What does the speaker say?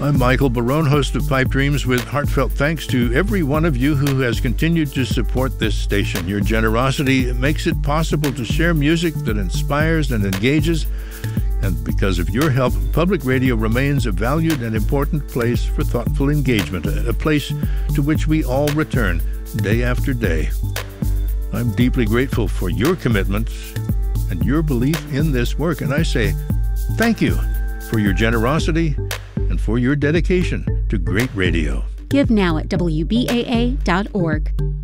I'm Michael Barone, host of Pipe Dreams, with heartfelt thanks to every one of you who has continued to support this station. Your generosity makes it possible to share music that inspires and engages, and because of your help, public radio remains a valued and important place for thoughtful engagement, a place to which we all return day after day. I'm deeply grateful for your commitment and your belief in this work, and I say thank you for your generosity and for your dedication to great radio. Give now at WBAA.org.